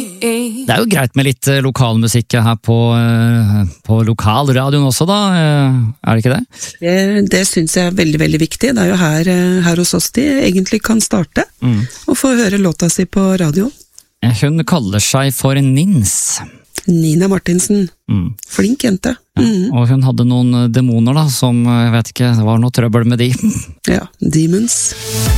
Det er jo greit med litt lokalmusikk her på lokalradioen også da, er det ikke det? Det synes jeg er veldig, veldig viktig. Det er jo her hos oss de egentlig kan starte, og få høre låta si på radio. Hun kaller seg for Nins. Nina Martinsen. Flink jente. Ja, og hun hadde noen demoner da, som, jeg vet ikke, det var noe trøbbel med de. Ja, demons.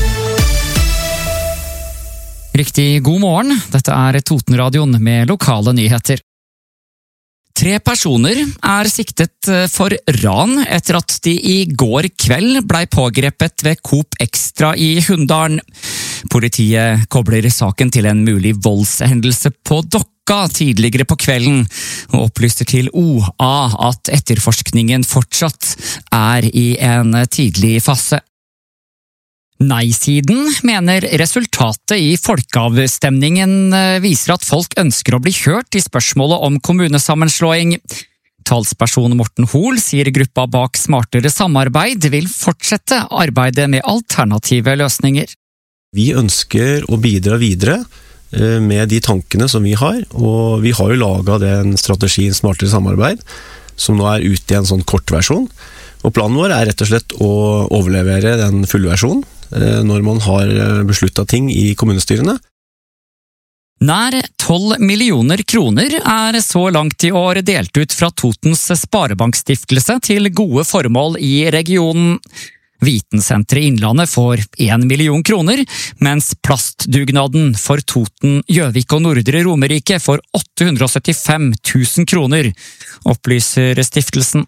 Riktig god morgen, dette er Totenradioen med lokale nyheter. 3 personer er siktet for ran etter at de i går kveld ble pågrepet ved Coop Extra i Hunndalen. Politiet kobler saken til en mulig voldshendelse på Dokka tidligere på kvelden, og opplyser til OA at etterforskningen fortsatt er i en tidlig fase. Nei-siden mener resultatet i folkeavstemningen viser at folk ønsker å bli hørt i spørsmålet om kommunesammenslåing. Talsperson Morten Hoel sier gruppa bak Smartere samarbeid vil fortsette arbeidet med alternative løsninger. Vi ønsker å bidra videre med de tankene som vi har, og vi har jo laget den strategien Smartere samarbeid, som nå er ute i en sånn kortversjon. Og planen vår er rett og slett å overlevere den fulle versjonen når man har besluttet ting i kommunestyrene. Nær 12 millioner kroner er så langt i år delt ut fra Totens Sparebankstiftelse til gode formål i regionen. Vitensenteret Innlandet får 1 million kroner, mens plastdugnaden for Toten, Gjøvik og Nordre Romerike får 875 000 kroner, opplyser stiftelsen.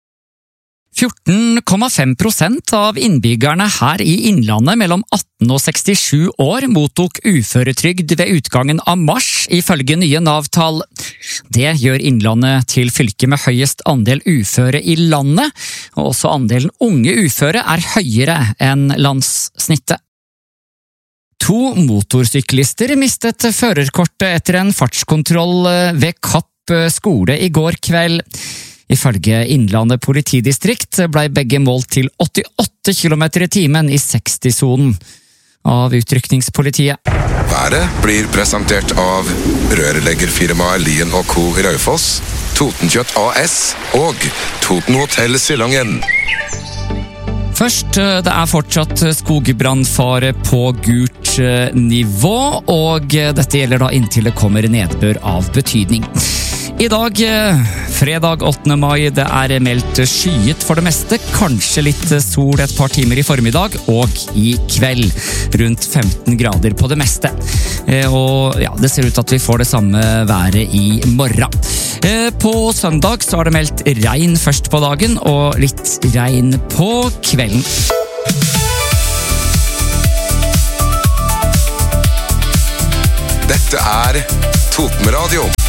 14,5% av innbyggerne her i Innlandet mellom 18 og 67 år mottok uføretrygd ved utgangen av mars, ifølge nye Nav-tall. Det gjør Innlandet til fylket med høyest andel uføre i landet, og også andelen unge uføre er høyere enn landssnittet. 2 motorsyklister mistet førerkortet etter en fartskontroll ved Kapp skole i går kveld. Ifølge Innlandet politidistrikt ble begge målt til 88 km i timen i 60-sonen av utrykningspolitiet. Været blir presentert av rørleggerfirmaet Lien & Co. Raufoss, Totenkjøtt AS og Toten Hotel Silangen. Først, det er fortsatt skogbrannfare på gult nivå, og dette gjelder da inntil det kommer nedbør av betydning. I dag, fredag 8. mai, det er meldt skyet for det meste, kanskje litt sol et par timer i formiddag, og i kveld rundt 15 grader på det meste. Og ja, det ser ut til at vi får det samme været i morgen. På søndag så er det meldt regn først på dagen, og litt regn på kvelden. Dette er Totenradio.